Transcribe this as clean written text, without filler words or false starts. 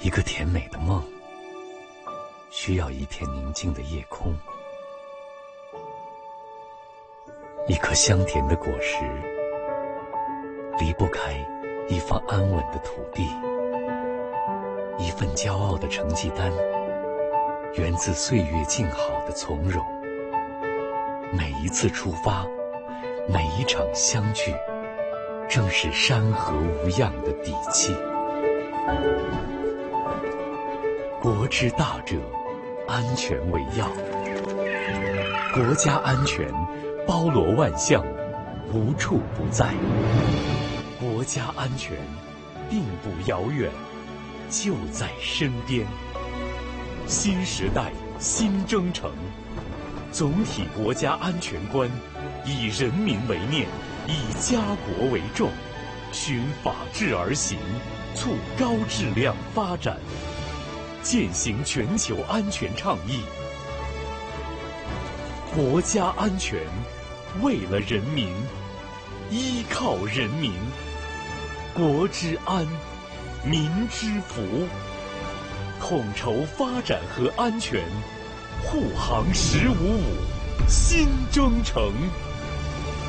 一个甜美的梦，需要一片宁静的夜空，一颗香甜的果实，离不开一方安稳的土地，一份骄傲的成绩单，源自岁月静好的从容。每一次出发，每一场相聚，正是山河无恙的底气。国之大者，安全为要。国家安全包罗万象，无处不在。国家安全并不遥远，就在身边。新时代新征程，总体国家安全观以人民为念，以家国为重，循法治而行，促高质量发展，践行全球安全倡议。国家安全，为了人民，依靠人民。国之安，民之福。统筹发展和安全，护航“15+5”新征程。